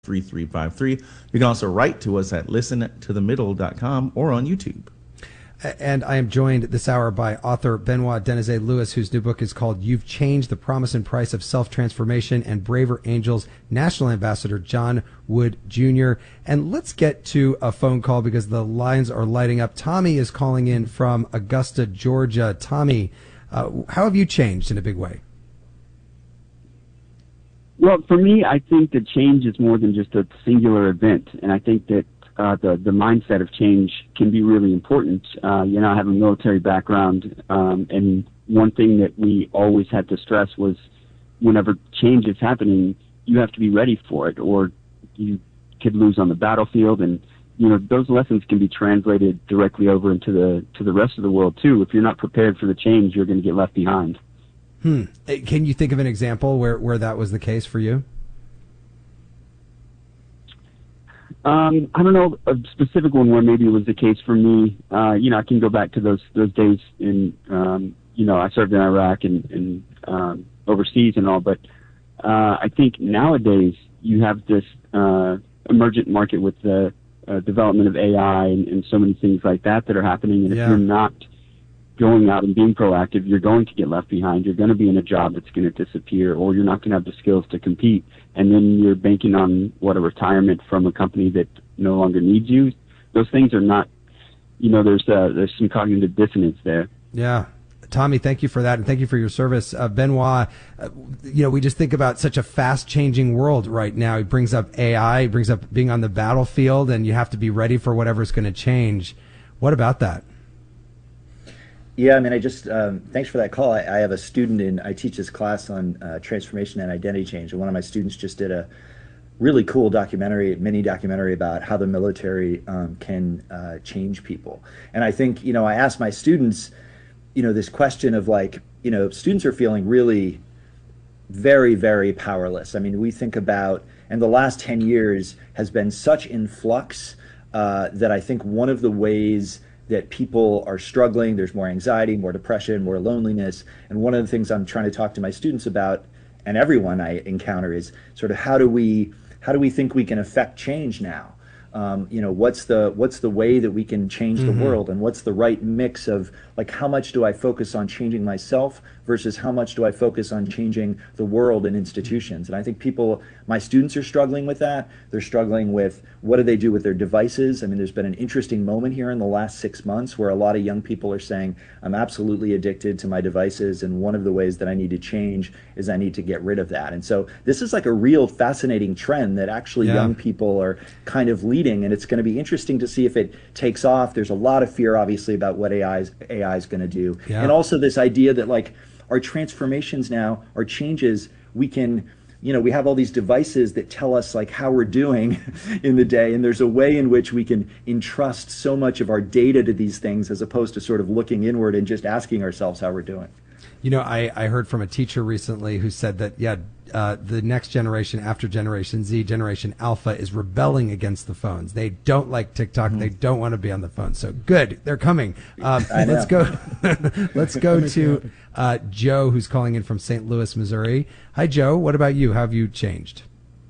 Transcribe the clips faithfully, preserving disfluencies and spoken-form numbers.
three three five three. You can also write to us at listen to the middle dot com or on YouTube. And I am joined this hour by author Benoit Denezet-Lewis, whose new book is called You've Changed: The Promise and Price of Self-Transformation, and Braver Angels National Ambassador John Wood Junior And let's get to a phone call because the lines are lighting up. Tommy is calling in from Augusta, Georgia. Tommy, uh, how have you changed in a big way? Well, for me, I think that change is more than just a singular event, and I think that uh, the the mindset of change can be really important. Uh, you know, I have a military background, um, and one thing that we always had to stress was whenever change is happening, you have to be ready for it, or you could lose on the battlefield. And you know, those lessons can be translated directly over into the to the rest of the world too. If you're not prepared for the change, you're going to get left behind. Hmm. Can you think of an example where, where that was the case for you? Um, I don't know a specific one where maybe it was the case for me. Uh, you know, I can go back to those those days in, um, you know, I served in Iraq and, and um, overseas and all. But uh, I think nowadays you have this uh, emergent market with the uh, development of A I and, and so many things like that that are happening. And Yeah. if you're not going out and being proactive, you're going to get left behind. You're going to be in a job that's going to disappear, or you're not going to have the skills to compete. And then you're banking on, what, a retirement from a company that no longer needs you. Those things are not, you know, there's uh, there's some cognitive dissonance there. Yeah. Tommy, thank you for that, and thank you for your service. Uh, Benoit, uh, you know, we just think about such a fast-changing world right now. He brings up A I, he brings up being on the battlefield, and you have to be ready for whatever's going to change. What about that? Yeah, I mean, I just, um, thanks for that call. I, I have a student in, I teach this class on uh, transformation and identity change, and one of my students just did a really cool documentary, mini documentary about how the military um, can uh, change people. And I think, you know, I asked my students, you know, this question of like, you know, students are feeling really very, very powerless. I mean, we think about, and the last ten years has been such in flux uh, that I think one of the ways that people are struggling, there's more anxiety, more depression, more loneliness. And one of the things I'm trying to talk to my students about, and everyone I encounter, is sort of how do we how do we think we can affect change now? Um, you know, what's the what's the way that we can change Mm-hmm. the world, and what's the right mix of, like, how much do I focus on changing myself versus how much do I focus on changing the world and institutions? And I think people, my students are struggling with that. They're struggling with what do they do with their devices. I mean, there's been an interesting moment here in the last six months where a lot of young people are saying, I'm absolutely addicted to my devices, and one of the ways that I need to change is I need to get rid of that. And so this is like a real fascinating trend that actually Yeah. young people are kind of leading, and it's going to be interesting to see if it takes off. There's a lot of fear, obviously, about what A I is, A I is going to do. Yeah. And also this idea that, like, our transformations now, our changes, we can, you know, we have all these devices that tell us, like, how we're doing in the day, and there's a way in which we can entrust so much of our data to these things as opposed to sort of looking inward and just asking ourselves how we're doing. You know, I, I heard from a teacher recently who said that, yeah, uh, the next generation after Generation Z, Generation Alpha, is rebelling against the phones. They don't like TikTok. Mm-hmm. They don't want to be on the phone. So good, they're coming. Um, let's go. let's go to uh, Joe, who's calling in from Saint Louis, Missouri. Hi, Joe. What about you? How have you changed?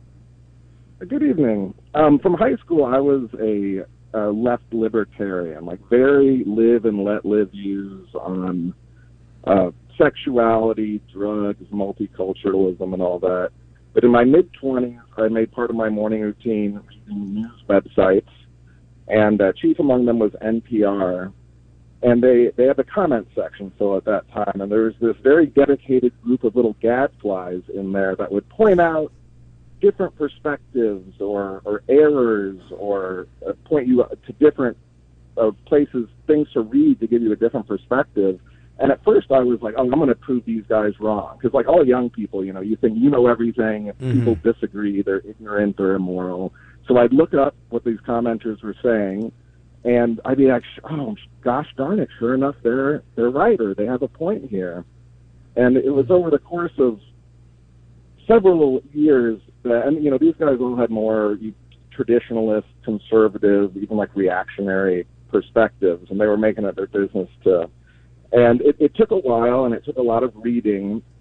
Good evening. Um, from high school, I was a, a left libertarian, like very live and let live views on uh, sexuality, drugs, multiculturalism, and all that. But in my mid-twenties, I made part of my morning routine reading news websites, and uh, chief among them was N P R. And they, they had the comment section still at that time, and there was this very dedicated group of little gadflies in there that would point out different perspectives or, or errors, or uh, point you to different uh, places, things to read to give you a different perspective. And at first I was like, oh, I'm going to prove these guys wrong. Because like all young people, you know, you think you know everything. If Mm-hmm. people disagree, they're ignorant or immoral. So I'd look up what these commenters were saying, and I'd be like, oh, gosh darn it, sure enough, they're, they're right, or they have a point here. And it was over the course of several years that, and, you know, these guys all had more traditionalist, conservative, even like reactionary perspectives, and they were making it their business to. And it, it took a while, and it took a lot of reading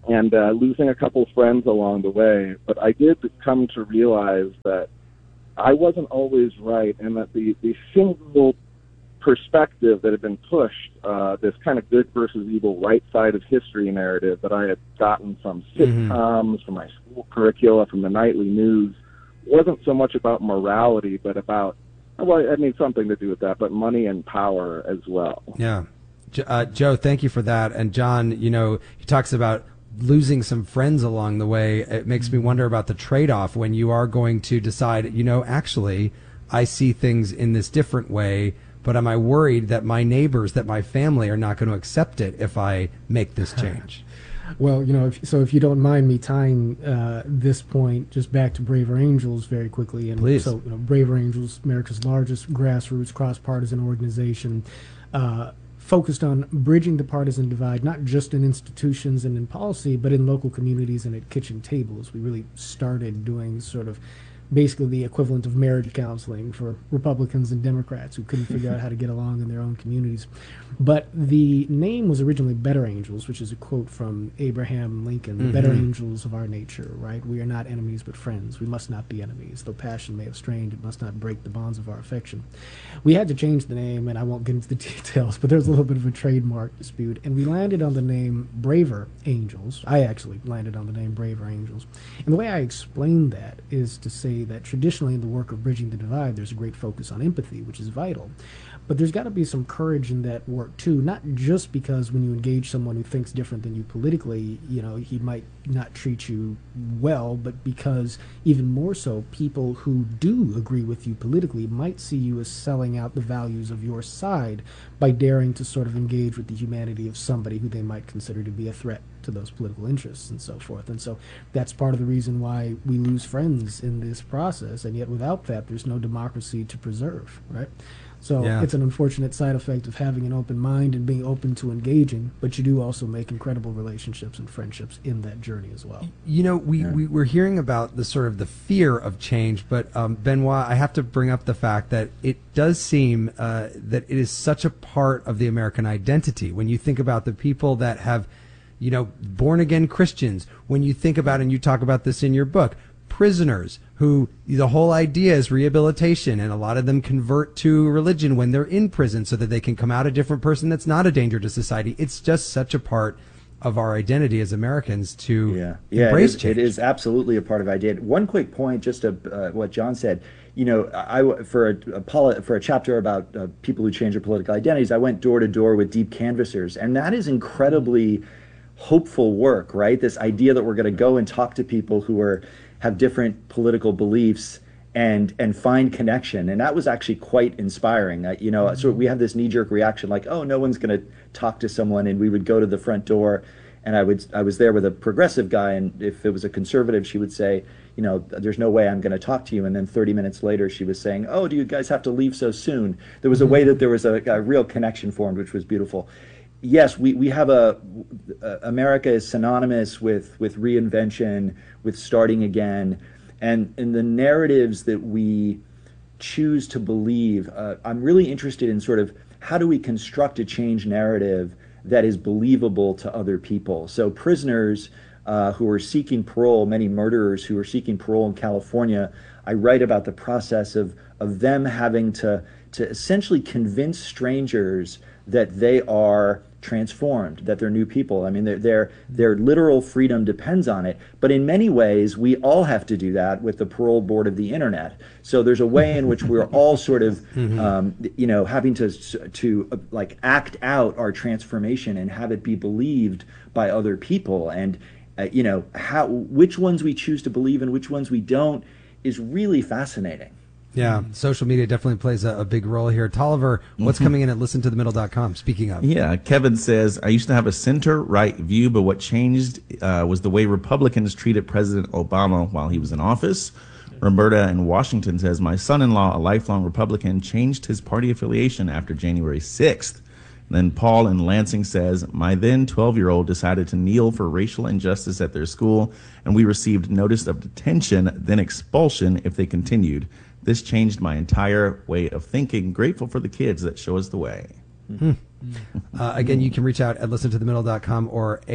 and uh, losing a couple friends along the way. But I did come to realize that I wasn't always right, and that the, the single perspective that had been pushed, uh, this kind of good versus evil right side of history narrative that I had gotten from sitcoms, mm-hmm. from my school curricula, from the nightly news, wasn't so much about morality, but about, well, I mean, something to do with that, but money and power as well. Yeah. Uh, Joe, thank you for that. And John, you know, he talks about losing some friends along the way. It makes me wonder about the trade-off when you are going to decide, you know, actually, I see things in this different way, but am I worried that my neighbors, that my family are not going to accept it if I make this change? Well, you know, if, so if you don't mind me tying uh, this point just back to Braver Angels very quickly. And Please. So, you know, Braver Angels, America's largest grassroots cross-partisan organization, uh, focused on bridging the partisan divide, not just in institutions and in policy, but in local communities and at kitchen tables. We really started doing sort of basically the equivalent of marriage counseling for Republicans and Democrats who couldn't figure out how to get along in their own communities. But the name was originally Better Angels, which is a quote from Abraham Lincoln, the mm-hmm. better angels of our nature, right? We are not enemies but friends. We must not be enemies. Though passion may have strained, it must not break the bonds of our affection. We had to change the name, and I won't get into the details, but there's a little bit of a trademark dispute, and we landed on the name Braver Angels. I actually landed on the name Braver Angels. And the way I explain that is to say that traditionally in the work of bridging the divide, there's a great focus on empathy, which is vital. But there's got to be some courage in that work, too, not just because when you engage someone who thinks different than you politically, you know, he might not treat you well, but because even more so, people who do agree with you politically might see you as selling out the values of your side by daring to sort of engage with the humanity of somebody who they might consider to be a threat to those political interests and so forth. And so that's part of the reason why we lose friends in this process, and yet without that, there's no democracy to preserve, right? So yeah. It's an unfortunate side effect of having an open mind and being open to engaging, but you do also make incredible relationships and friendships in that journey as well. You know, we, yeah. we, we're hearing about the sort of the fear of change, but um, Benoit, I have to bring up the fact that it does seem uh, that it is such a part of the American identity. When you think about the people that have, you know, born-again Christians, when you think about, and you talk about this in your book, prisoners who the whole idea is rehabilitation, and a lot of them convert to religion when they're in prison so that they can come out a different person that's not a danger to society. It's just such a part of our identity as Americans to yeah. Yeah, embrace it is, change. It is absolutely a part of identity. One quick point, just to uh, what John said. You know, I for a, a poli- for a chapter about uh, people who change their political identities, I went door to door with deep canvassers, and that is incredibly hopeful work, right? This idea that we're going to go and talk to people who are have different political beliefs and and find connection, and that was actually quite inspiring. Uh, you know, mm-hmm. So we have this knee-jerk reaction, like, oh, no one's going to talk to someone, and we would go to the front door, and I would I was there with a progressive guy, and if it was a conservative, she would say, you know, there's no way I'm going to talk to you, and then thirty minutes later, she was saying, oh, do you guys have to leave so soon? There was a way that there was a, a real connection formed, which was beautiful. Yes, we, we have a, uh, America is synonymous with, with reinvention, with starting again, and in the narratives that we choose to believe, uh, I'm really interested in sort of how do we construct a change narrative that is believable to other people. So prisoners uh, who are seeking parole, many murderers who are seeking parole in California, I write about the process of, of them having to, to essentially convince strangers that they are transformed, that they're new people. I mean, their their their literal freedom depends on it. But in many ways, we all have to do that with the parole board of the internet. So there's a way in which we're all sort of, mm-hmm. um, you know, having to to uh, like act out our transformation and have it be believed by other people. And uh, you know, how which ones we choose to believe and which ones we don't is really fascinating. Yeah, social media definitely plays a, a big role here. Tolliver, what's coming in at listen to the middle dot com? Speaking of. Yeah, Kevin says, I used to have a center-right view, but what changed uh, was the way Republicans treated President Obama while he was in office. Roberta in Washington says, my son-in-law, a lifelong Republican, changed his party affiliation after January sixth. And then Paul in Lansing says, my then twelve-year-old decided to kneel for racial injustice at their school, and we received notice of detention, then expulsion if they continued. This changed my entire way of thinking. Grateful for the kids that show us the way. Hmm. Uh, again, you can reach out at listen to the middle dot com or eight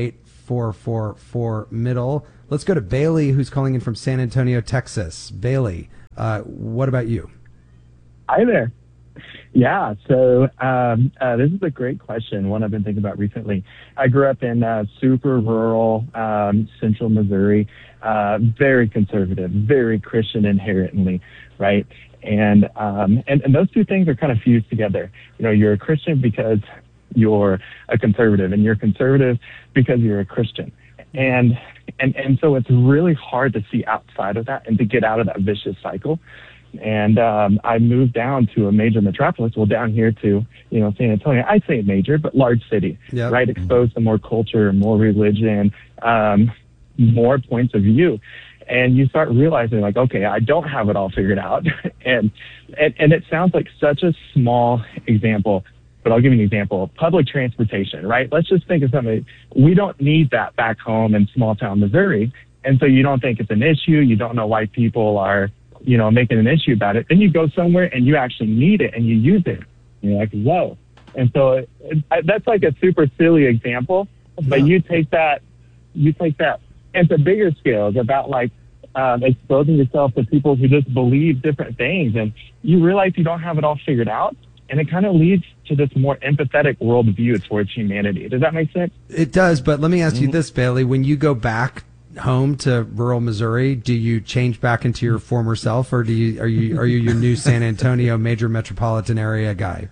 four four four middle. Let's go to Bailey, who's calling in from San Antonio, Texas. Bailey, uh, what about you? Hi there. Yeah, so um, uh, this is a great question, one I've been thinking about recently. I grew up in uh, super rural um, central Missouri, uh, very conservative, very Christian inherently, right? And, um, and and those two things are kind of fused together. You know, you're a Christian because you're a conservative, and you're conservative because you're a Christian. And and and so it's really hard to see outside of that and to get out of that vicious cycle. And um, I moved down to a major metropolis, well, down here to, you know, San Antonio. I'd say major, but large city, yep. right? Exposed to more culture, more religion, um, more points of view. And you start realizing, like, okay, I don't have it all figured out. and, and and it sounds like such a small example, but I'll give you an example. Public transportation, right? Let's just think of something. We don't need that back home in small town Missouri. And so you don't think it's an issue. You don't know why people are, you know, making an issue about it. Then you go somewhere and you actually need it and you use it. And you're like, whoa. And so it, it, that's like a super silly example, but yeah. you take that, you take that into bigger scales about like um, exposing yourself to people who just believe different things, and you realize you don't have it all figured out. And it kind of leads to this more empathetic worldview towards humanity. Does that make sense? It does, but let me ask mm-hmm. you this, Bailey. When you go back home to rural Missouri, do you change back into your former self, or do you are you are you your new San Antonio major metropolitan area guy?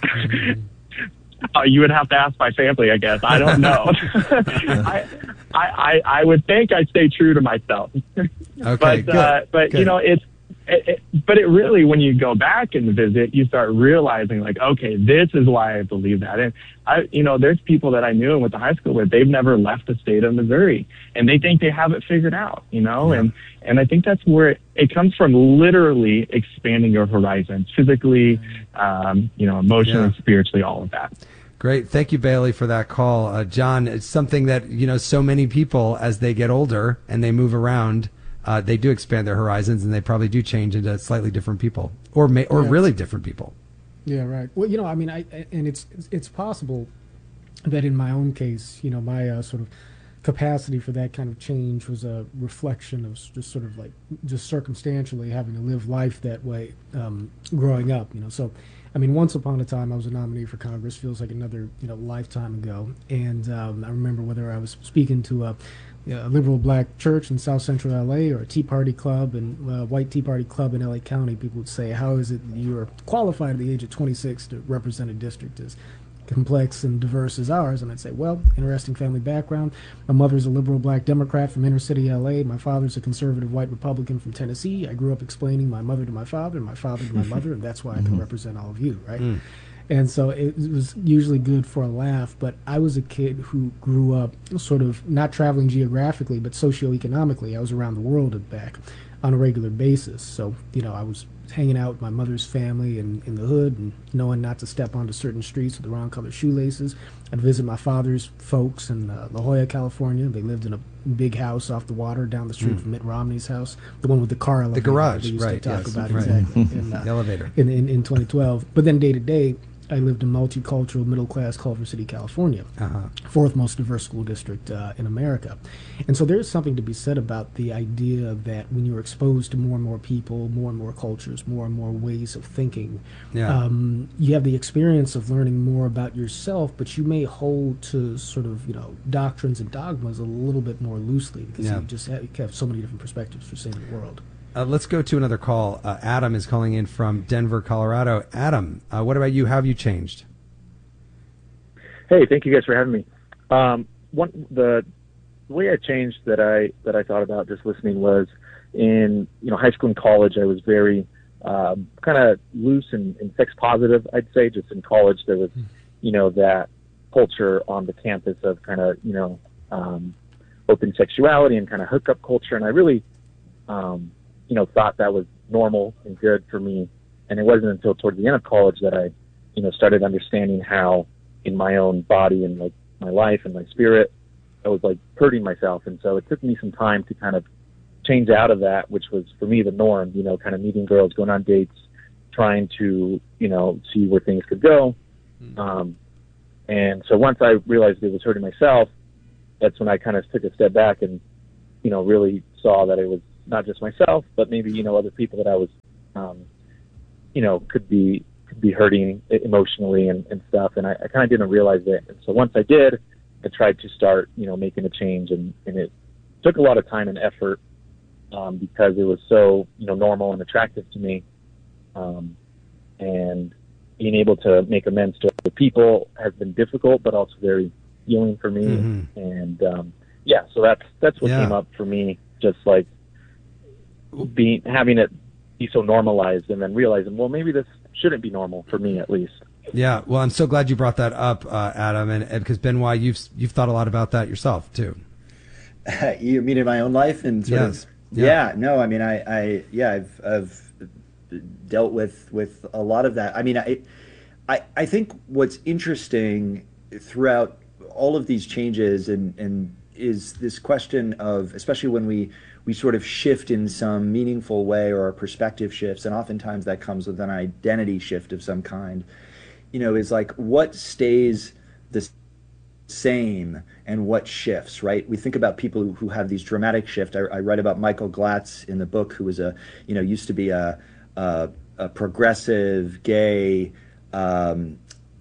Uh, you would have to ask my family, I guess. I don't know. I, I I would think I stay true to myself. Okay, but good, uh, but good. you know it's. It, it, but it really, when you go back and visit, you start realizing, like, okay, this is why I believe that. And I, you know, there's people that I knew and went to high school with, they've never left the state of Missouri, and they think they have it figured out, you know. Yeah. And and I think that's where it, it comes from. Literally expanding your horizons, physically, um, you know, emotionally, yeah. spiritually, all of that. Great. Thank you, Bailey, for that call. Uh, John, it's something that, you know, so many people, as they get older and they move around, Uh, they do expand their horizons, and they probably do change into slightly different people, or may, or yeah. really different people. Yeah, right. Well, you know, I mean, I and it's it's possible that in my own case, you know, my uh, sort of capacity for that kind of change was a reflection of just sort of like just circumstantially having to live life that way um, growing up. You know, so I mean, once upon a time, I was a nominee for Congress. Feels like another you know lifetime ago, and um, I remember whether I was speaking to a a liberal black church in South Central L A or a Tea Party club and uh, white Tea Party club in L A County, people would say, how is it that you are qualified at the age of twenty-six to represent a district as complex and diverse as ours? And I'd say, well, interesting family background. My mother's a liberal black Democrat from inner city L A. My father's a conservative white Republican from Tennessee. I grew up explaining my mother to my father and my father to my mother, and that's why I can represent all of you, right? Mm. And so it was usually good for a laugh, but I was a kid who grew up sort of not traveling geographically, but socioeconomically. I was around the world and back on a regular basis. So, you know, I was hanging out with my mother's family in, in the hood and knowing not to step onto certain streets with the wrong color shoelaces. I'd visit my father's folks in uh, La Jolla, California. They lived in a big house off the water down the street mm. from Mitt Romney's house, the one with the car elevator. The garage, they used right. to talk yes, about right. exactly. in, uh, the elevator. In, in, in twenty twelve. But then day to day, I lived in multicultural, middle-class Culver City, California, uh-huh. fourth most diverse school district uh, in America. And so there's something to be said about the idea that when you're exposed to more and more people, more and more cultures, more and more ways of thinking, yeah. um, you have the experience of learning more about yourself, but you may hold to sort of, you know, doctrines and dogmas a little bit more loosely because yeah. you just have, you have so many different perspectives for seeing the world. Uh, let's go to another call. Uh, Adam is calling in from Denver, Colorado. Adam, uh, what about you? How have you changed? Hey, thank you guys for having me. Um, one the, the way I changed that I that I thought about just listening was in you know high school and college. I was very um, kind of loose and, and sex positive. I'd say just in college there was you know that culture on the campus of kind of you know um, open sexuality and kind of hookup culture, and I really. Um, you know, thought that was normal and good for me. And it wasn't until towards the end of college that I, you know, started understanding how in my own body and like my life and my spirit, I was like hurting myself. And so it took me some time to kind of change out of that, which was for me the norm, you know, kind of meeting girls, going on dates, trying to, you know, see where things could go. Mm-hmm. Um, and so once I realized it was hurting myself, that's when I kind of took a step back and, you know, really saw that it was not just myself, but maybe, you know, other people that I was, um, you know, could be could be hurting emotionally and, and stuff. And I, I kind of didn't realize it. And so once I did, I tried to start, you know, making a change, and, and it took a lot of time and effort um, because it was so, you know, normal and attractive to me. Um, and being able to make amends to other people has been difficult, but also very healing for me. Mm-hmm. And um, yeah, so that's that's what Yeah. came up for me. Just like being having it be so normalized, and then realizing, well, maybe this shouldn't be normal for me, at least. Yeah, well, I'm so glad you brought that up, uh, Adam, and, and because Benoit, you've you've thought a lot about that yourself too. You mean in my own life and sort Yes. of, Yeah. yeah. No, I mean, I, I, yeah, I've, I've dealt with with a lot of that. I mean, I, I, I think what's interesting throughout all of these changes and and is this question of, especially when we we sort of shift in some meaningful way, or our perspective shifts, and oftentimes that comes with an identity shift of some kind. You know, is like what stays the same and what shifts, right? We think about people who, who have these dramatic shifts. I, I write about Michael Glatz in the book, who was a, you know, used to be a, a, a progressive, gay, um,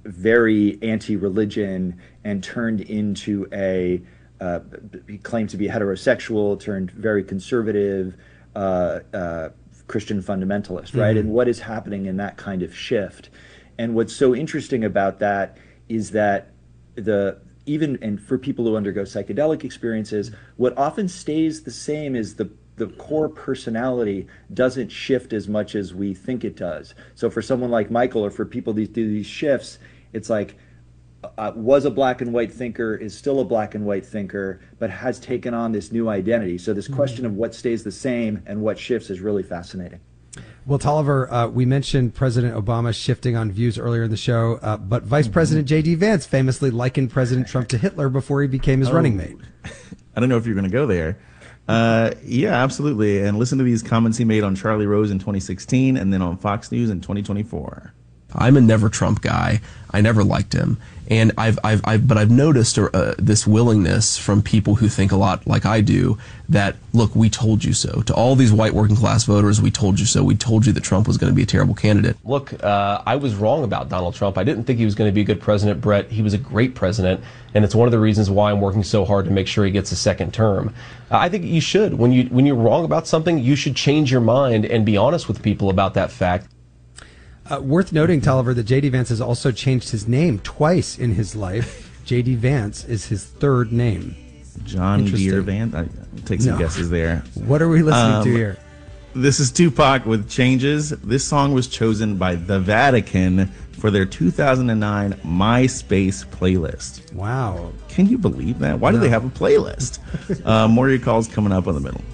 very anti-religion, and turned into a, uh, he claimed to be heterosexual, turned very conservative, uh, uh, Christian fundamentalist, right? Mm-hmm. And what is happening in that kind of shift? And what's so interesting about that is that the even and for people who undergo psychedelic experiences, what often stays the same is the the core personality doesn't shift as much as we think it does. So for someone like Michael, or for people who do these shifts, it's like uh, was a black and white thinker, is still a black and white thinker, but has taken on this new identity. So this question of what stays the same and what shifts is really fascinating. Well, Tolliver, uh, we mentioned President Obama shifting on views earlier in the show, uh, but Vice President J D Vance famously likened President Trump to Hitler before he became his Oh. running mate. I don't know if you're going to go there. Uh, yeah, absolutely. And listen to these comments he made on Charlie Rose in twenty sixteen, and then on Fox News in twenty twenty-four. I'm a never Trump guy. I never liked him, and I've, I've, I've but I've noticed uh, this willingness from people who think a lot like I do. That look, we told you so. To all these white working class voters, we told you so. We told you that Trump was going to be a terrible candidate. Look, uh, I was wrong about Donald Trump. I didn't think he was going to be a good president, Brett. He was a great president, and it's one of the reasons why I'm working so hard to make sure he gets a second term. Uh, I think you should. When you when you're wrong about something, you should change your mind and be honest with people about that fact. Uh, worth noting, Tolliver, that J D Vance has also changed his name twice in his life. J D Vance is his third name. John Interesting. Deere Vance. I take some No. guesses there. What are we listening Um, to here? This is Tupac with Changes. This song was chosen by the Vatican for their two thousand nine MySpace playlist. Wow. Can you believe that? Why do No. they have a playlist? uh, more of your calls coming up in the middle.